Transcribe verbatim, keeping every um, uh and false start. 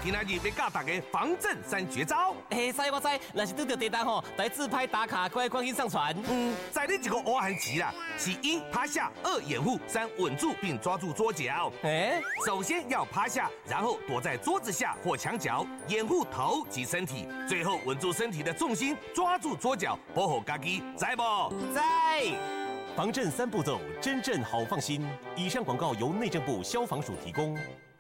今仔日要教大家防震三绝招。 哎，知我知，若是拄到地震吼，来自拍打卡，快快去上传。 嗯，在你这个挖痕期啦，是一趴下，二掩护，三稳住并抓住桌角。 哎， 首先要趴下，然后躲在桌子下或墙角，掩护头及身体，最后稳住身体的重心，抓住桌角，保护家己，知不？ 在。 防震三步骤，真正好放心。以上广告由内政部消防署提供。